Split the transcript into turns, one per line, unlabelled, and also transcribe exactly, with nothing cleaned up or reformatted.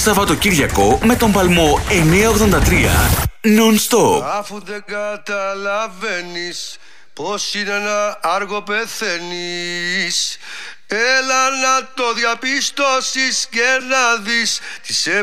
Σαββατοκύριακο με τον παλμό εννιακόσια ογδόντα τρία Non-stop.
Αφού δεν καταλαβαίνεις πως είναι ένα άργο πεθαίνεις, έλα να το διαπιστώσεις και να δεις τι σε